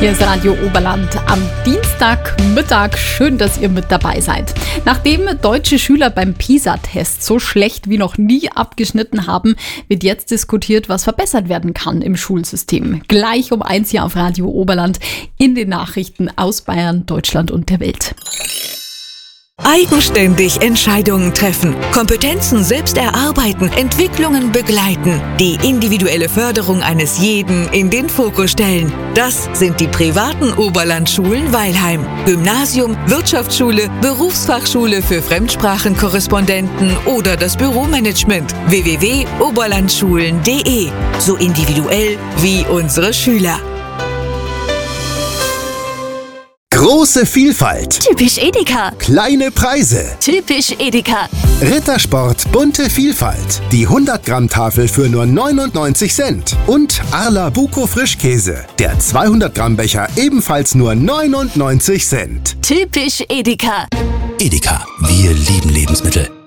Hier ist Radio Oberland am Dienstagmittag. Schön, dass ihr mit dabei seid. Nachdem deutsche Schüler beim PISA-Test so schlecht wie noch nie abgeschnitten haben, wird jetzt diskutiert, was verbessert werden kann im Schulsystem. Gleich um 1 hier auf Radio Oberland in den Nachrichten aus Bayern, Deutschland und der Welt. Eigenständig Entscheidungen treffen, Kompetenzen selbst erarbeiten, Entwicklungen begleiten, die individuelle Förderung eines jeden in den Fokus stellen. Das sind die privaten Oberlandschulen Weilheim. Gymnasium, Wirtschaftsschule, Berufsfachschule für Fremdsprachenkorrespondenten oder das Büromanagement. www.oberlandschulen.de. So individuell wie unsere Schüler. Große Vielfalt. Typisch Edeka. Kleine Preise. Typisch Edeka. Rittersport bunte Vielfalt. Die 100-Gramm-Tafel für nur 99 Cent. Und Arla Buko Frischkäse. Der 200-Gramm-Becher ebenfalls nur 99 Cent. Typisch Edeka. Edeka, wir lieben Lebensmittel.